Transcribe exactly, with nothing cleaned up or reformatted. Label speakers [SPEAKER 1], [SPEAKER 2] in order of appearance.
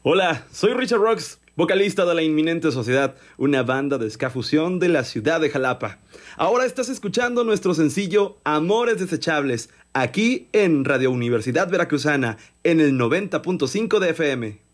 [SPEAKER 1] Hola, soy Richard Rocks, vocalista de La Inminente Sociedad, una banda de ska fusión de la ciudad de Jalapa. Ahora estás escuchando nuestro sencillo Amores Desechables, aquí en Radio Universidad Veracruzana, en el noventa punto cinco de F M.